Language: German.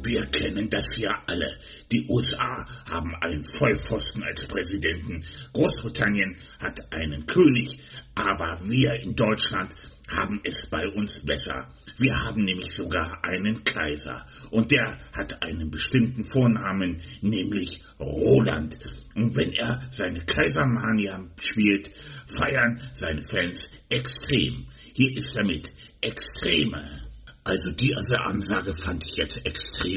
Wir kennen das ja alle. Die USA haben einen Vollpfosten als Präsidenten, Großbritannien hat einen König, aber wir in Deutschland haben es bei uns besser. Wir haben nämlich sogar einen Kaiser und der hat einen bestimmten Vornamen, nämlich Roland. Und wenn er seine Kaisermania spielt, feiern seine Fans extrem. Hier ist er mit Extreme. Also diese Ansage fand ich jetzt extrem